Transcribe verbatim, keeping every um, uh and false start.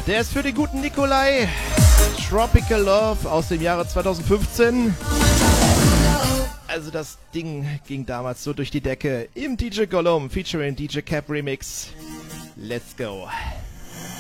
der ist für den guten Nikolai. Tropical Love aus dem Jahre zweitausendfünfzehn. Also das Ding ging damals so durch die Decke im D J Gollum featuring D J Cap Remix. Let's go.